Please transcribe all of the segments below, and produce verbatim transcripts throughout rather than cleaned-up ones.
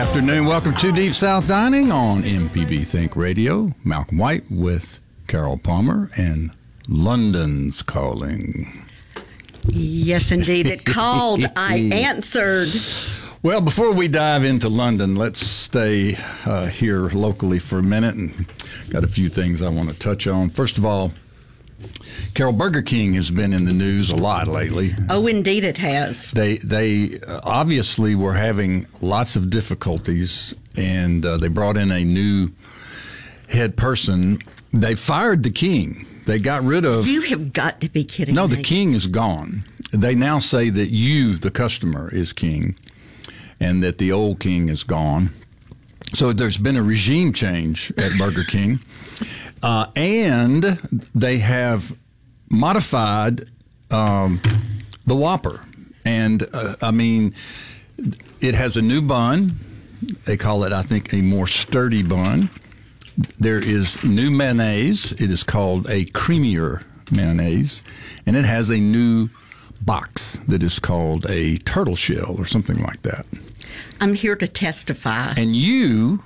afternoon. Welcome to Deep South Dining on M P B Think Radio. Malcolm White with Carol Palmer and London's Calling. Yes, indeed. It called. I answered. Well, before we dive into London, let's stay uh, here locally for a minute, and got a few things I want to touch on. First of all, Carol, Burger King has been in the news a lot lately. Oh, indeed it has. They they uh, obviously were having lots of difficulties, and uh, they brought in a new head person. They fired the king. They got rid of... You have got to be kidding No, me. the king is gone. They now say that you, the customer, is king, and that the old king is gone. So there's been a regime change at Burger King. Uh, and they have modified um, the Whopper. And, uh, I mean, it has a new bun. They call it, I think, a more sturdy bun. There is new mayonnaise. It is called a creamier mayonnaise. And it has a new box that is called a turtle shell or something like that. I'm here to testify. And you...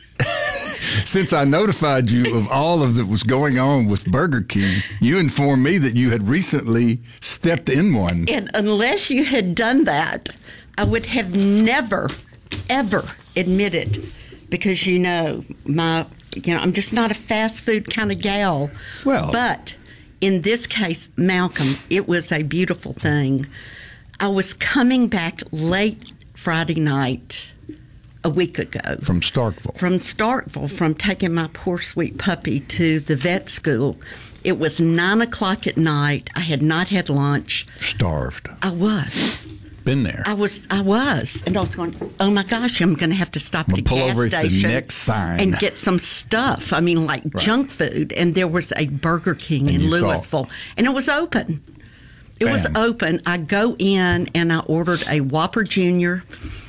Since I notified you of all of that was going on with Burger King, you informed me that you had recently stepped in one. And unless you had done that, I would have never, ever admitted, because you know, my, you know, I'm just not a fast food kind of gal. Well, but in this case, Malcolm, it was a beautiful thing. I was coming back late Friday night a week ago. From Starkville. From Starkville, from taking my poor sweet puppy to the vet school. It was nine o'clock at night. I had not had lunch. Starved. I was. Been there. I was. I was. And I was going, oh my gosh, I'm going to have to stop I'm at a pull gas over station at the next sign and get some stuff. I mean, like right. junk food. And there was a Burger King and in you Louisville. Thought, and it was open. It Bam. was open. I go in and I ordered a Whopper Junior,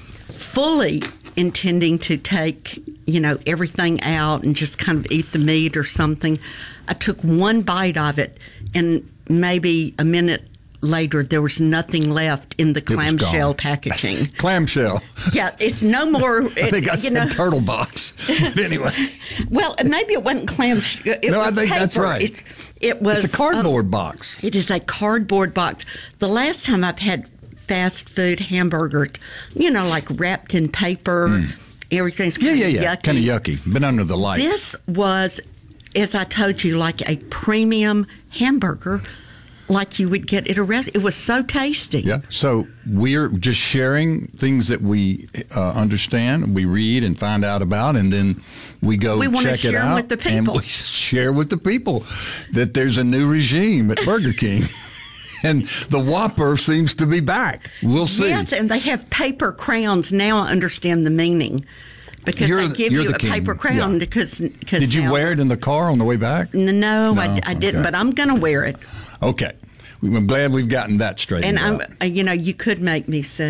fully intending to take, you know, everything out and just kind of eat the meat or something. I took one bite of it, and maybe a minute later, there was nothing left in the clamshell packaging. Clamshell. Yeah, it's no more. I think I you said know, turtle box. But anyway. Well, maybe it wasn't clamshell. It no, was I think paper. that's right. It's, it was. It's a cardboard um, box. It is a cardboard box. The last time I've had fast food hamburgers, you know, like wrapped in paper, mm. everything's kind yeah, of yeah, yeah. yucky. Kind of yucky. Been under the light. This was, as I told you, like a premium hamburger, like you would get at a restaurant. It was so tasty. Yeah. So we're just sharing things that we uh, understand, we read and find out about, and then we go we check it out. With the people. And we share with the people that there's a new regime at Burger King. And the Whopper seems to be back. We'll see. Yes, and they have paper crowns. Now I understand the meaning. Because you're, they give you the a king. paper crown. Yeah. Because, because Did you now, wear it in the car on the way back? No, no I, I okay. didn't, but I'm going to wear it. Okay. I'm glad we've gotten that straightened and out. I'm, you know, you could make me say,